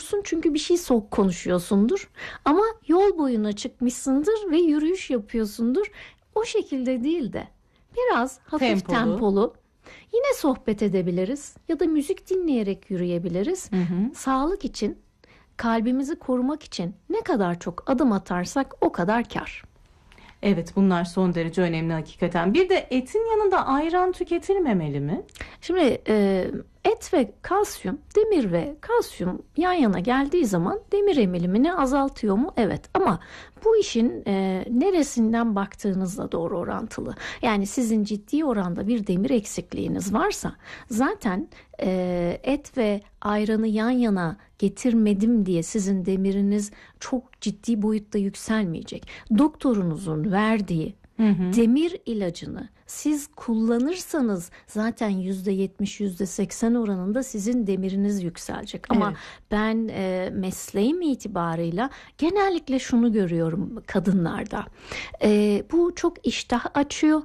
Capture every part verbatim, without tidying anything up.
olursun çünkü bir şey soğuk konuşuyorsundur. Ama yol boyuna çıkmışsındır ve yürüyüş yapıyorsundur. O şekilde değil de biraz hafif Tempolu. tempolu. Yine sohbet edebiliriz ya da müzik dinleyerek yürüyebiliriz. Hı hı. Sağlık için, kalbimizi korumak için ne kadar çok adım atarsak o kadar kâr. Evet, bunlar son derece önemli hakikaten. Bir de etin yanında ayran tüketilmemeli mi? Şimdi e, et ve kalsiyum, demir ve kalsiyum yan yana geldiği zaman demir emilimini azaltıyor mu? Evet, ama bu işin e, neresinden baktığınızla doğru orantılı. Yani sizin ciddi oranda bir demir eksikliğiniz varsa zaten e, et ve ayranı yan yana getirmedim diye sizin demiriniz çok ciddi boyutta yükselmeyecek. Doktorunuzun verdiği Hı hı. demir ilacını siz kullanırsanız zaten yüzde yetmiş yüzde seksen oranında sizin demiriniz yükselecek. Ama evet. ben e, mesleğim itibarıyla genellikle şunu görüyorum kadınlarda. E, bu çok iştah açıyor.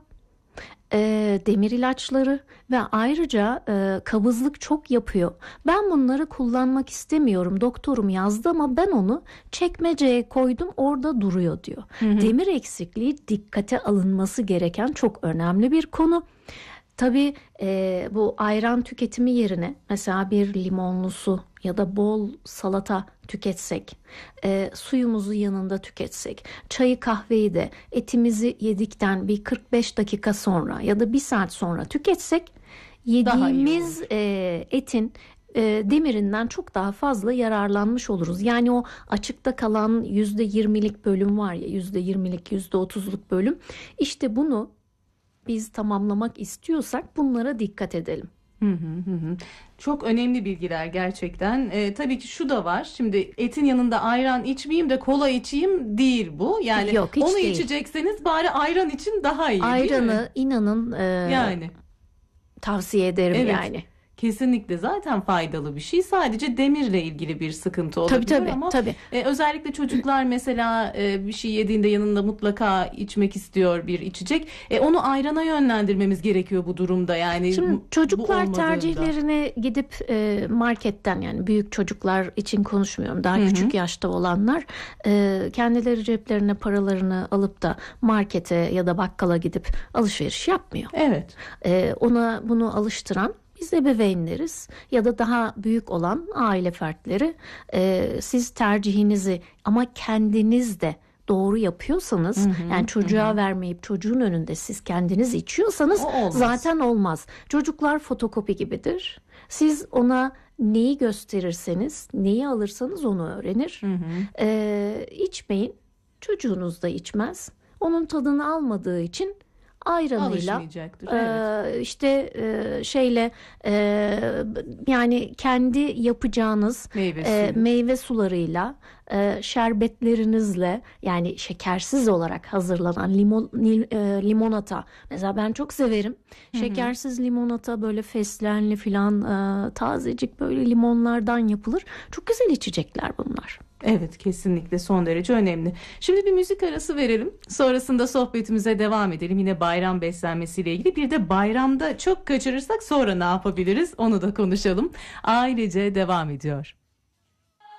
E, demir ilaçları ve ayrıca e, kabızlık çok yapıyor. Ben bunları kullanmak istemiyorum. Doktorum yazdı ama ben onu çekmeceye koydum, orada duruyor diyor. Hı hı. Demir eksikliği dikkate alınması gereken çok önemli bir konu. Tabii e, bu ayran tüketimi yerine mesela bir limonlu su ya da bol salata tüketsek, e, suyumuzu yanında tüketsek, çayı kahveyi de etimizi yedikten bir kırk beş dakika sonra ya da bir saat sonra tüketsek yediğimiz e, etin e, demirinden çok daha fazla yararlanmış oluruz. Yani o açıkta kalan yüzde yirmilik bölüm var ya, yüzde yirmilik yüzde otuzluk bölüm, işte bunu biz tamamlamak istiyorsak bunlara dikkat edelim. Hı hı hı. Çok önemli bilgiler gerçekten. Ee, tabii ki şu da var. Şimdi etin yanında ayran içmeyeyim de kola içeyim değil bu. Yani Yok, hiç onu değil. içecekseniz bari ayran için daha iyi. Ayranı inanın e, yani tavsiye ederim evet. yani. Kesinlikle zaten faydalı bir şey. Sadece demirle ilgili bir sıkıntı olabilir tabii, tabii, ama tabii. E, özellikle çocuklar mesela e, bir şey yediğinde yanında mutlaka içmek istiyor bir içecek. E, onu ayrana yönlendirmemiz gerekiyor bu durumda. Yani şimdi çocuklar bu tercihlerini gidip e, marketten, yani büyük çocuklar için konuşmuyorum. Daha Hı-hı. küçük yaşta olanlar e, kendileri ceplerine paralarını alıp da markete ya da bakkala gidip alışveriş yapmıyor. Evet. E, ona bunu alıştıran biz ebeveynleriz ya da daha büyük olan aile fertleri. E, siz tercihinizi ama kendiniz de doğru yapıyorsanız, hı hı, yani çocuğa hı. vermeyip çocuğun önünde siz kendiniz içiyorsanız olmaz. Zaten olmaz. Çocuklar fotokopi gibidir. Siz ona neyi gösterirseniz, neyi alırsanız onu öğrenir. Hı hı. E, içmeyin, çocuğunuz da içmez. Onun tadını almadığı için ayranıyla, e, işte e, şeyle e, yani kendi yapacağınız meyve, e, meyve sularıyla, e, şerbetlerinizle, yani şekersiz olarak hazırlanan limon, e, limonata. Mesela ben çok severim. Hı hı. Şekersiz limonata, böyle fesleğenli filan, e, tazecik böyle limonlardan yapılır. Çok güzel içecekler bunlar. Evet, kesinlikle son derece önemli. Şimdi bir müzik arası verelim. Sonrasında sohbetimize devam edelim. Yine bayram beslenmesiyle ilgili. Bir de bayramda çok kaçırırsak sonra ne yapabiliriz? Onu da konuşalım. Ailece devam ediyor.